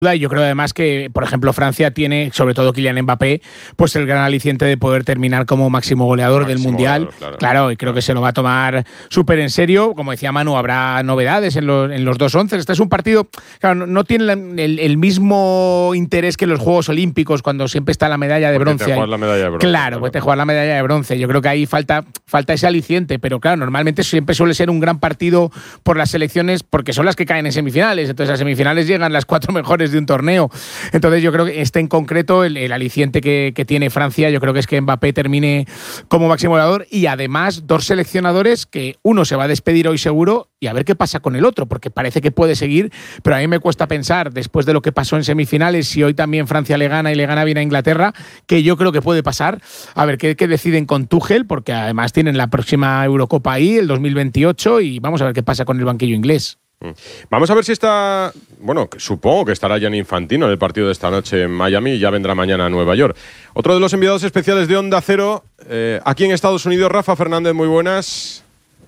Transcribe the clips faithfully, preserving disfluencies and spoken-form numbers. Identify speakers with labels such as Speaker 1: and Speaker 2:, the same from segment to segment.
Speaker 1: Y yo creo además que, por ejemplo, Francia tiene, sobre todo Kylian Mbappé, pues el gran aliciente de poder terminar como máximo goleador máximo del Mundial. Goleador, claro. claro, y creo que se lo va a tomar súper en serio. Como decía Manu, habrá novedades en los, en los dos once. Este es un partido, claro, no, no tiene el, el mismo interés que los Juegos Olímpicos, cuando siempre está la medalla de
Speaker 2: porque
Speaker 1: bronce.
Speaker 2: Te juegas la medalla de bronce.
Speaker 1: Claro, pues te juegas la medalla de bronce. Yo creo que ahí falta, falta ese aliciente, pero claro, normalmente siempre suele ser un gran partido por las selecciones, porque son las que caen en semifinales. Entonces a semifinales llegan las cuatro mejores de un torneo. Entonces yo creo que este en concreto, el, el aliciente que, que tiene Francia, yo creo que es que Mbappé termine como máximo goleador, y además dos seleccionadores que uno se va a despedir hoy seguro y a ver qué pasa con el otro, porque parece que puede seguir, pero a mí me cuesta pensar, después de lo que pasó en semifinales, si hoy también Francia le gana y le gana bien a Inglaterra, que yo creo que puede pasar. A ver qué, qué deciden con Tuchel, porque además tienen la próxima Eurocopa ahí, el dos mil veintiocho, y vamos a ver qué pasa con el banquillo inglés.
Speaker 2: Vamos a ver si está, bueno, supongo que estará Gianni Infantino en el partido de esta noche en Miami y ya vendrá mañana a Nueva York. Otro de los enviados especiales de Onda Cero, eh, aquí en Estados Unidos, Rafa Fernández, muy buenas.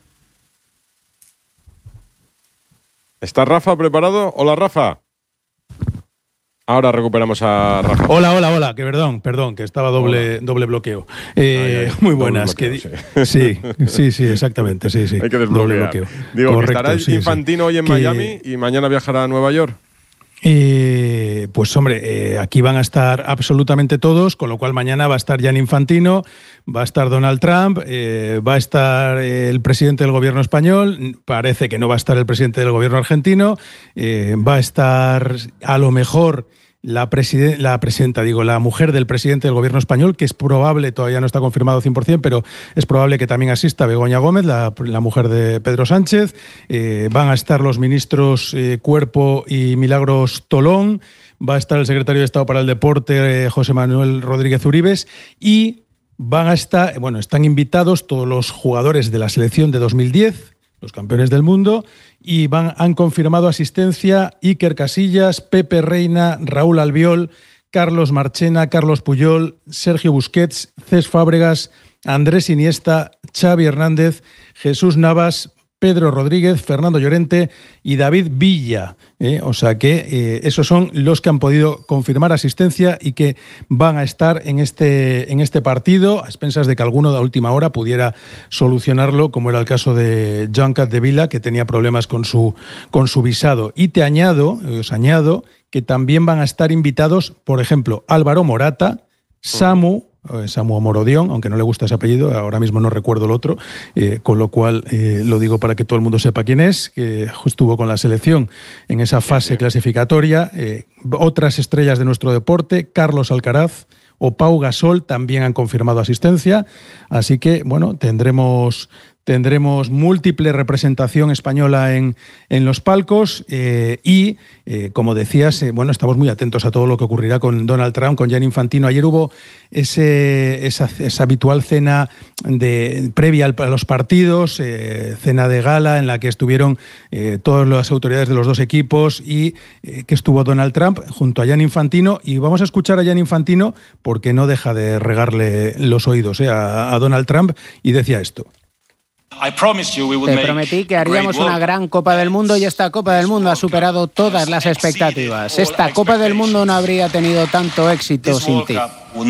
Speaker 2: ¿Está Rafa preparado? Hola, Rafa. Ahora recuperamos a Rafa.
Speaker 3: Hola, hola, hola, que perdón, perdón, que estaba doble, doble bloqueo. Eh, ay, ay, muy buenas. Bloqueo, que, sí. sí, sí, sí, exactamente, sí, sí.
Speaker 2: Hay que desbloquear. Doble bloqueo. Digo, Correcto, que estará sí, Infantino sí. hoy en que, Miami y mañana viajará a Nueva York.
Speaker 3: Eh, pues hombre, eh, aquí van a estar absolutamente todos, con lo cual mañana va a estar Gianni Infantino, va a estar Donald Trump, eh, va a estar eh, el presidente del gobierno español, parece que no va a estar el presidente del gobierno argentino, eh, va a estar a lo mejor la, preside- la presidenta, digo, la mujer del presidente del gobierno español, que es probable, todavía no está confirmado cien por ciento, pero es probable que también asista Begoña Gómez, la, la mujer de Pedro Sánchez. Eh, van a estar los ministros eh, Cuerpo y Milagros Tolón, va a estar el secretario de Estado para el Deporte, eh, José Manuel Rodríguez Uribes, y van a estar, bueno, están invitados todos los jugadores de la selección de dos mil diez, los campeones del mundo, y van, han confirmado asistencia Iker Casillas, Pepe Reina, Raúl Albiol, Carlos Marchena, Carlos Puyol, Sergio Busquets, Cés Fábregas, Andrés Iniesta, Xavi Hernández, Jesús Navas, Pedro Rodríguez, Fernando Llorente y David Villa. ¿eh? O sea que eh, esos son los que han podido confirmar asistencia y que van a estar en este, en este partido, a expensas de que alguno de última hora pudiera solucionarlo, como era el caso de Joan Capdevila, que tenía problemas con su, con su visado. Y te añado, os añado, que también van a estar invitados, por ejemplo, Álvaro Morata, Samu, Samu Amorodión, aunque no le gusta ese apellido, ahora mismo no recuerdo el otro, eh, con lo cual eh, lo digo para que todo el mundo sepa quién es, que estuvo con la selección en esa fase clasificatoria. Eh, otras estrellas de nuestro deporte, Carlos Alcaraz o Pau Gasol, también han confirmado asistencia, así que bueno, tendremos... Tendremos múltiple representación española en, en los palcos eh, y, eh, como decías, eh, bueno, estamos muy atentos a todo lo que ocurrirá con Donald Trump, con Gianni Infantino. Ayer hubo ese, esa, esa habitual cena de, previa a los partidos, eh, cena de gala en la que estuvieron eh, todas las autoridades de los dos equipos y eh, que estuvo Donald Trump junto a Gianni Infantino. Y vamos a escuchar a Gianni Infantino porque no deja de regarle los oídos eh, a, a Donald Trump, y decía esto.
Speaker 4: Te prometí que haríamos una gran Copa del Mundo y esta Copa del Mundo ha superado todas las expectativas. Esta Copa del Mundo no habría tenido tanto éxito sin ti.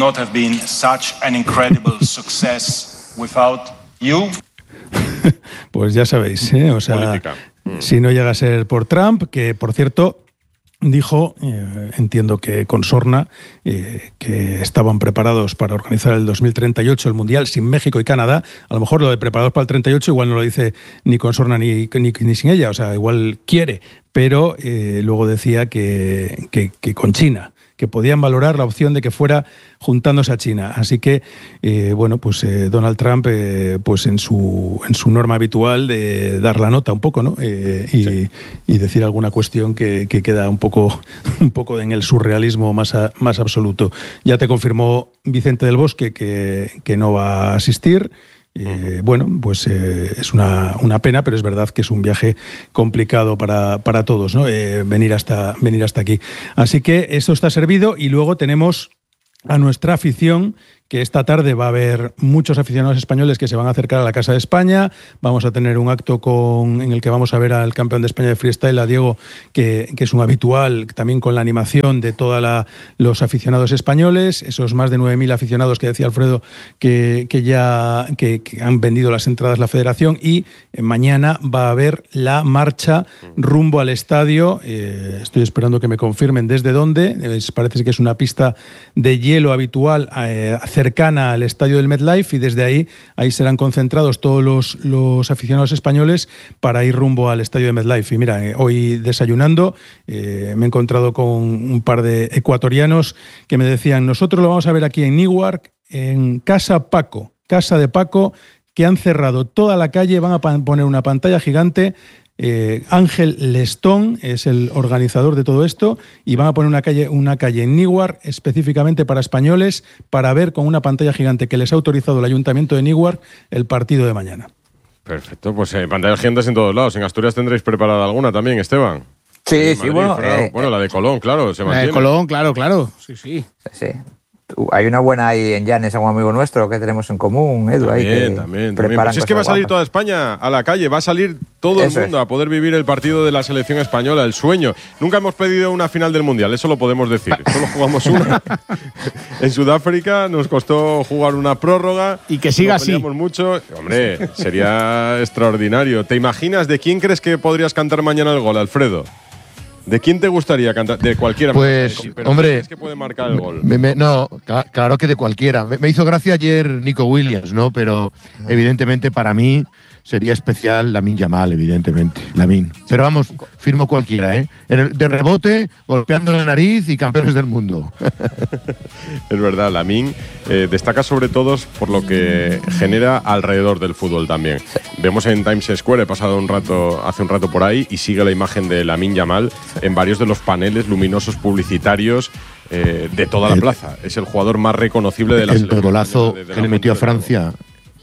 Speaker 3: Pues ya sabéis, ¿eh? O sea, política. Si no llega a ser por Trump, que por cierto dijo, eh, entiendo que con sorna, eh, que estaban preparados para organizar el dos mil treinta y ocho el Mundial sin México y Canadá. A lo mejor lo de preparados para el treinta y ocho igual no lo dice ni con sorna ni, ni, ni sin ella, o sea, igual quiere, pero eh, luego decía que, que, que con China, que podían valorar la opción de que fuera juntándose a China. Así que, eh, bueno, pues eh, Donald Trump, eh, pues en su en su norma habitual de dar la nota un poco, ¿no? Eh, y, sí. y decir alguna cuestión que, que queda un poco, un poco en el surrealismo más, a, más absoluto. Ya te confirmó Vicente del Bosque que, que no va a asistir. Eh, bueno, pues eh, es una, una pena, pero es verdad que es un viaje complicado para, para todos, ¿no? Eh, venir hasta, venir hasta aquí. Así que esto está servido y luego tenemos a nuestra afición que esta tarde va a haber muchos aficionados españoles que se van a acercar a la Casa de España. Vamos a tener un acto con, en el que vamos a ver al campeón de España de freestyle, a Diego, que, que es un habitual, también con la animación de todos los aficionados españoles, esos más de nueve mil aficionados que decía Alfredo que, que ya que, que han vendido las entradas la Federación, y mañana va a haber la marcha rumbo al estadio. Eh, estoy esperando que me confirmen desde dónde. Eh, parece que es una pista de hielo habitual eh, cercana al estadio del MetLife, y desde ahí ahí serán concentrados todos los, los aficionados españoles para ir rumbo al estadio de MetLife. Y mira, eh, hoy desayunando eh, me he encontrado con un par de ecuatorianos que me decían: nosotros lo vamos a ver aquí en Newark, en Casa Paco, Casa de Paco, que han cerrado toda la calle, van a poner una pantalla gigante. Eh, Ángel Lestón es el organizador de todo esto, y van a poner una calle, una calle en Newark específicamente para españoles, para ver con una pantalla gigante que les ha autorizado el Ayuntamiento de Newark el partido de mañana.
Speaker 2: Perfecto, pues eh, pantallas gigantes en todos lados. En Asturias tendréis preparada alguna también, Esteban.
Speaker 5: Sí, sí, bueno.
Speaker 2: Eh, bueno, la de Colón, claro, se mantiene.
Speaker 1: La de Colón, claro, claro. Sí, sí.
Speaker 5: Sí. Hay una buena ahí en Llanes, un amigo nuestro que tenemos en común, Edu.
Speaker 2: También,
Speaker 5: ahí que
Speaker 2: también, también. Pues es que va a salir toda España a la calle, va a salir todo eso el mundo es. a poder vivir el partido de la selección española, el sueño. Nunca hemos pedido una final del Mundial, eso lo podemos decir. Solo jugamos una. En Sudáfrica nos costó jugar una prórroga.
Speaker 1: Y que siga así.
Speaker 2: Mucho. Hombre, sería extraordinario. ¿Te imaginas de quién crees que podrías cantar mañana el gol, Alfredo? ¿De quién te gustaría cantar? De cualquiera.
Speaker 6: Pues,
Speaker 2: pero
Speaker 6: hombre,
Speaker 2: es que puede marcar el gol.
Speaker 6: Me, me, no, claro que de cualquiera. Me, me hizo gracia ayer Nico Williams, ¿no? Pero evidentemente para mí sería especial Lamine Yamal, evidentemente. Lamine. Pero vamos, firmo cualquiera, ¿eh? De rebote, golpeando la nariz y campeones del mundo.
Speaker 2: Es verdad, Lamine eh, destaca sobre todo por lo que genera alrededor del fútbol también. Vemos en Times Square, he pasado un rato, hace un rato por ahí, y sigue la imagen de Lamine Yamal en varios de los paneles luminosos publicitarios eh, de toda la el, plaza. Es el jugador más reconocible de la selección.
Speaker 6: El golazo de, de que le metió a Francia.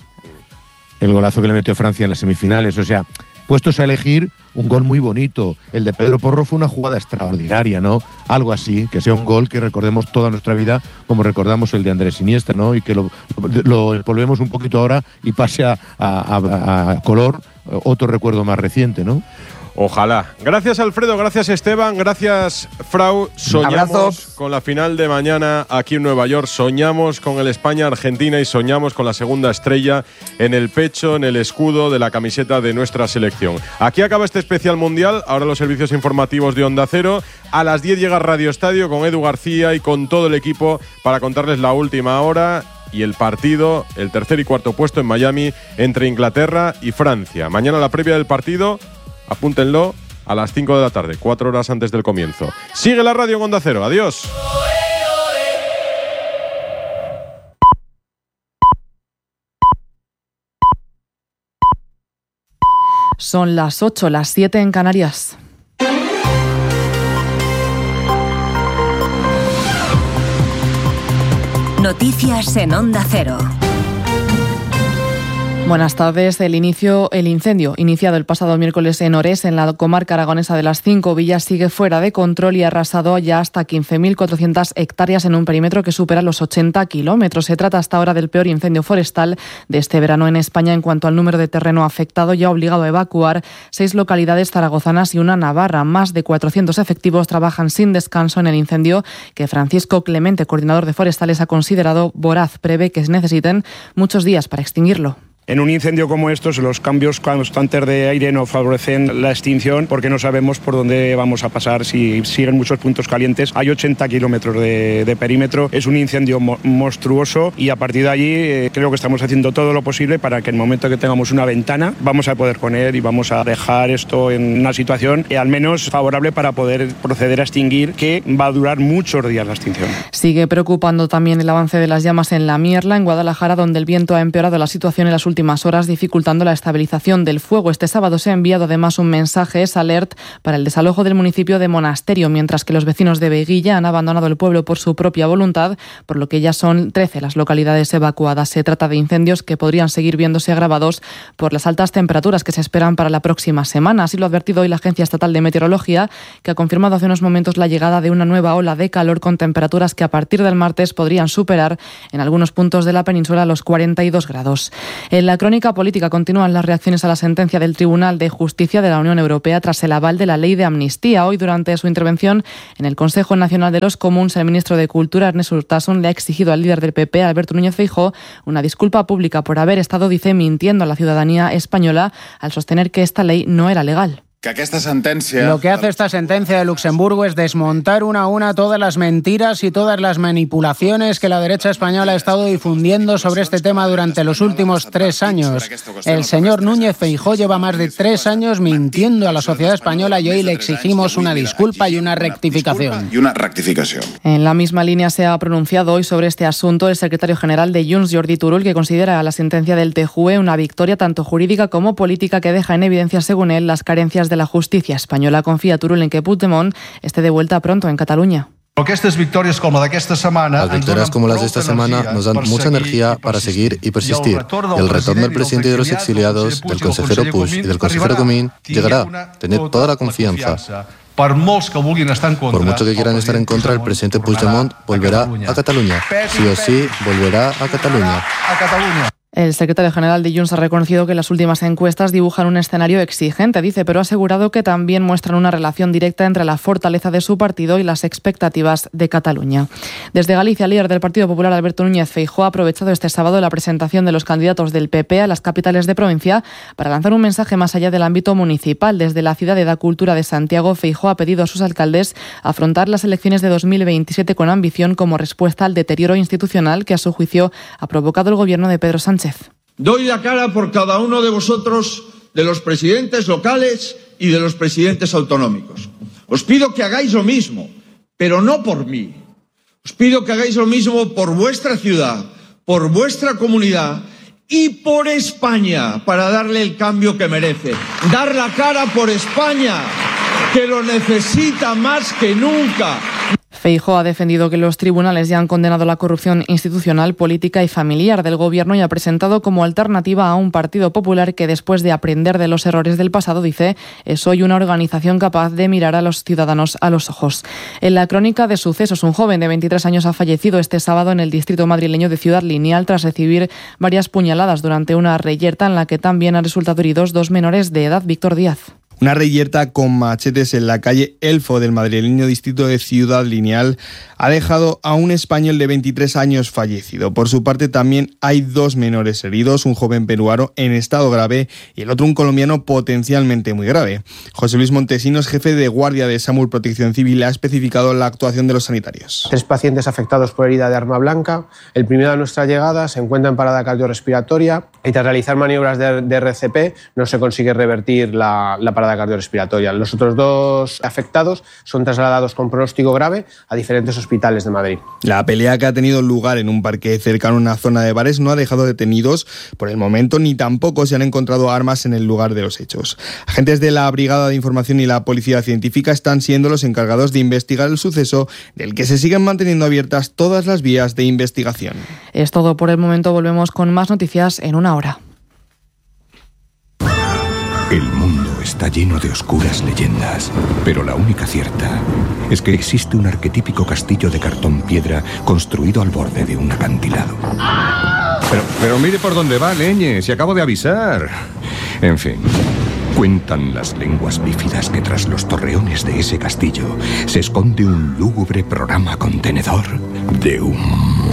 Speaker 6: El golazo que le metió a Francia en las semifinales. O sea, puestos a elegir, un gol muy bonito. El de Pedro Porro fue una jugada extraordinaria, ¿no? Algo así, que sea un gol que recordemos toda nuestra vida, como recordamos el de Andrés Iniesta, ¿no? Y que lo, lo volvemos un poquito ahora y pase a, a, a, a color otro recuerdo más reciente, ¿no?
Speaker 2: Ojalá. Gracias, Alfredo, gracias, Esteban, gracias, Frau. Soñamos Abrazos. Con la final de mañana aquí en Nueva York, soñamos con el España-Argentina y soñamos con la segunda estrella en el pecho, en el escudo de la camiseta de nuestra selección. Aquí acaba este especial mundial, ahora los servicios informativos de Onda Cero. A las diez llega Radio Estadio con Edu García y con todo el equipo para contarles la última hora y el partido, el tercer y cuarto puesto en Miami entre Inglaterra y Francia. Mañana la previa del partido, apúntenlo, a las cinco de la tarde, cuatro horas antes del comienzo. Sigue la radio en Onda Cero. Adiós.
Speaker 7: Son las ocho, las siete en Canarias.
Speaker 8: Noticias en Onda Cero.
Speaker 7: Buenas tardes. El inicio, el incendio iniciado el pasado miércoles en Orés, en la comarca aragonesa de las Cinco Villas, sigue fuera de control y ha arrasado ya hasta quince mil cuatrocientas hectáreas en un perímetro que supera los ochenta kilómetros. Se trata hasta ahora del peor incendio forestal de este verano en España en cuanto al número de terreno afectado, y ha obligado a evacuar seis localidades zaragozanas y una navarra. Más de cuatrocientos efectivos trabajan sin descanso en el incendio, que Francisco Clemente, coordinador de forestales, ha considerado voraz. Prevé que necesiten muchos días para extinguirlo.
Speaker 9: En un incendio como estos, los cambios constantes de aire no favorecen la extinción porque no sabemos por dónde vamos a pasar si siguen muchos puntos calientes. Hay ochenta kilómetros de, de perímetro, es un incendio mo- monstruoso y a partir de allí eh, creo que estamos haciendo todo lo posible para que en el momento que tengamos una ventana vamos a poder con él y vamos a dejar esto en una situación eh, al menos favorable para poder proceder a extinguir, que va a durar muchos días la extinción.
Speaker 7: Sigue preocupando también el avance de las llamas en La Mierla, en Guadalajara, donde el viento ha empeorado la situación en las últimas últimas horas, dificultando la estabilización del fuego. Este sábado se ha enviado además un mensaje, es alert, para el desalojo del municipio de Monasterio, mientras que los vecinos de Veguilla han abandonado el pueblo por su propia voluntad, por lo que ya son trece las localidades evacuadas. Se trata de incendios que podrían seguir viéndose agravados por las altas temperaturas que se esperan para la próxima semana. Así lo ha advertido hoy la Agencia Estatal de Meteorología, que ha confirmado hace unos momentos la llegada de una nueva ola de calor con temperaturas que a partir del martes podrían superar en algunos puntos de la península los cuarenta y dos grados. En la crónica política continúan las reacciones a la sentencia del Tribunal de Justicia de la Unión Europea tras el aval de la ley de amnistía. Hoy, durante su intervención en el Consejo Nacional de los Comuns, el ministro de Cultura, Ernest Urtasun, le ha exigido al líder del P P, Alberto Núñez Feijóo, una disculpa pública por haber estado, dice, mintiendo a la ciudadanía española al sostener que esta ley no era legal.
Speaker 10: Que aquesta sentència...
Speaker 4: Lo que hace esta sentencia de Luxemburgo es desmontar una a una todas las mentiras y todas las manipulaciones que la derecha española ha estado difundiendo sobre este tema durante los últimos tres años. El señor Núñez Feijóo lleva más de tres años mintiendo a la sociedad española y hoy le exigimos una disculpa y una rectificación.
Speaker 10: Y una rectificación.
Speaker 7: En la misma línea se ha pronunciado hoy sobre este asunto el secretario general de Junts, Jordi Turull, que considera la sentencia del T J U E una victoria tanto jurídica como política que deja en evidencia, según él, las carencias de la justicia española. Confía Turull en que Puigdemont esté de vuelta pronto en Cataluña.
Speaker 11: Las victorias como las de esta semana nos dan mucha energía para seguir y persistir. El retorno del presidente y de los exiliados, del consejero Puig y del consejero Comín llegará. Tened toda la confianza. Por mucho que quieran estar en contra, el presidente Puigdemont volverá a Cataluña. Sí o sí, volverá a Cataluña.
Speaker 7: El secretario general de Junts ha reconocido que las últimas encuestas dibujan un escenario exigente, dice, pero ha asegurado que también muestran una relación directa entre la fortaleza de su partido y las expectativas de Cataluña. Desde Galicia, el líder del Partido Popular, Alberto Núñez Feijóo, ha aprovechado este sábado la presentación de los candidatos del P P a las capitales de provincia para lanzar un mensaje más allá del ámbito municipal. Desde la Ciudad de la Cultura de Santiago, Feijóo ha pedido a sus alcaldes afrontar las elecciones de dos mil veintisiete con ambición como respuesta al deterioro institucional que, a su juicio, ha provocado el gobierno de Pedro Sánchez.
Speaker 12: Doy la cara por cada uno de vosotros, de los presidentes locales y de los presidentes autonómicos. Os pido que hagáis lo mismo, pero no por mí. Os pido que hagáis lo mismo por vuestra ciudad, por vuestra comunidad y por España, para darle el cambio que merece. Dar la cara por España, que lo necesita más que nunca.
Speaker 7: Feijóo ha defendido que los tribunales ya han condenado la corrupción institucional, política y familiar del gobierno y ha presentado como alternativa a un Partido Popular que, después de aprender de los errores del pasado, dice, es hoy una organización capaz de mirar a los ciudadanos a los ojos. En la crónica de sucesos, un joven de veintitrés años ha fallecido este sábado en el distrito madrileño de Ciudad Lineal tras recibir varias puñaladas durante una reyerta en la que también han resultado heridos dos menores de edad. Víctor Díaz.
Speaker 13: Una reyerta con machetes en la calle Elfo del madrileño distrito de Ciudad Lineal ha dejado a un español de veintitrés años fallecido. Por su parte, también hay dos menores heridos, un joven peruano en estado grave y el otro un colombiano potencialmente muy grave. José Luis Montesinos, jefe de guardia de SAMUR Protección Civil, ha especificado la actuación de los sanitarios.
Speaker 14: Tres pacientes afectados por herida de arma blanca. El primero de nuestra llegada se encuentra en parada cardiorrespiratoria y tras realizar maniobras de, de R C P no se consigue revertir la, la parada cardiorrespiratoria. Los otros dos afectados son trasladados con pronóstico grave a diferentes hospitales de Madrid.
Speaker 13: La pelea que ha tenido lugar en un parque cercano a una zona de bares no ha dejado detenidos por el momento, ni tampoco se han encontrado armas en el lugar de los hechos. Agentes de la Brigada de Información y la Policía Científica están siendo los encargados de investigar el suceso, del que se siguen manteniendo abiertas todas las vías de investigación.
Speaker 7: Es todo por el momento. Volvemos con más noticias en una hora.
Speaker 15: El mundo está lleno de oscuras leyendas, pero la única cierta es que existe un arquetípico castillo de cartón piedra construido al borde de un acantilado.
Speaker 16: Pero, pero mire por dónde va, leñe, si acabo de avisar. En fin,
Speaker 15: cuentan las lenguas bífidas que tras los torreones de ese castillo se esconde un lúgubre programa contenedor de humo.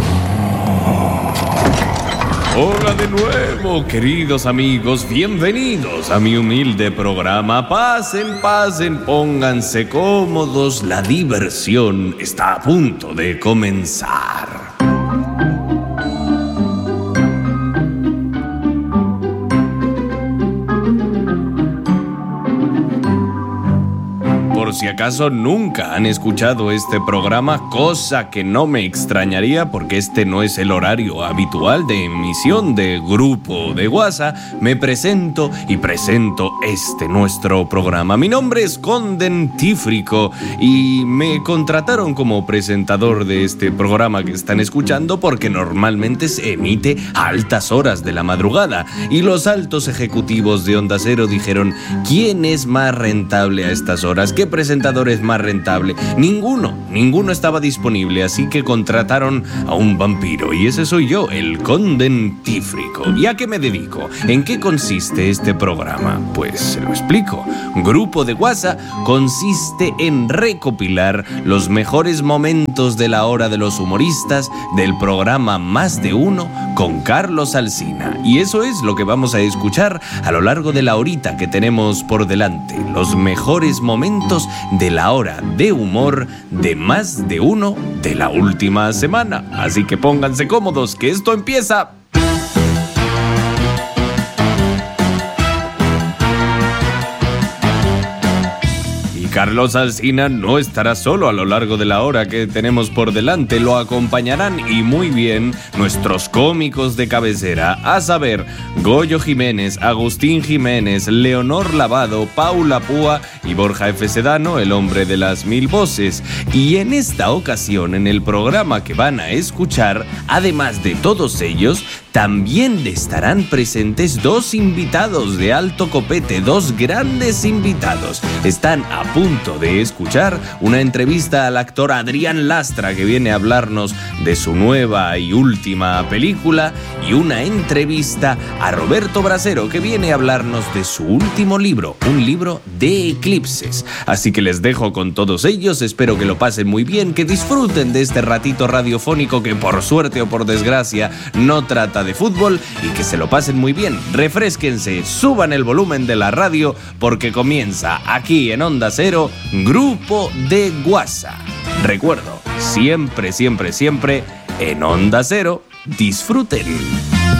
Speaker 17: Hola de nuevo, queridos amigos, bienvenidos a mi humilde programa. Pasen, pasen, pónganse cómodos, la diversión está a punto de comenzar. Por si acaso nunca han escuchado este programa, cosa que no me extrañaría porque este no es el horario habitual de emisión de Grupo de WhatsApp, me presento y presento este nuestro programa. Mi nombre es Condentífrico y me contrataron como presentador de este programa que están escuchando porque normalmente se emite a altas horas de la madrugada y los altos ejecutivos de Onda Cero dijeron: ¿quién es más rentable a estas horas? ¿Qué presentador es más rentable? Ninguno, ninguno estaba disponible, así que contrataron a un vampiro y ese soy yo, el Condentífrico. ¿Y a qué me dedico? ¿En qué consiste este programa? Pues se lo explico. Grupo de WhatsApp consiste en recopilar los mejores momentos de la hora de los humoristas del programa Más de Uno con Carlos Alsina. Y eso es lo que vamos a escuchar a lo largo de la horita que tenemos por delante. Los mejores momentos de la hora de humor de Más de Uno de la última semana. Así que pónganse cómodos que esto empieza. Carlos Alsina no estará solo a lo largo de la hora que tenemos por delante, lo acompañarán y muy bien nuestros cómicos de cabecera, a saber, Goyo Jiménez, Agustín Jiménez, Leonor Lavado, Paula Púa y Borja F. Sedano, el hombre de las mil voces. Y en esta ocasión, en el programa que van a escuchar, además de todos ellos, también estarán presentes dos invitados de alto copete, dos grandes invitados. Están a punto de escuchar una entrevista al actor Adrián Lastra, que viene a hablarnos de su nueva y última película, y una entrevista a Roberto Brasero, que viene a hablarnos de su último libro, un libro de eclipses. Así que les dejo con todos ellos, espero que lo pasen muy bien, que disfruten de este ratito radiofónico que por suerte o por desgracia no trata de fútbol, y que se lo pasen muy bien, refrésquense, suban el volumen de la radio porque comienza aquí en Onda Cero, Grupo de WhatsApp. Recuerdo, siempre, siempre, siempre en Onda Cero, disfruten.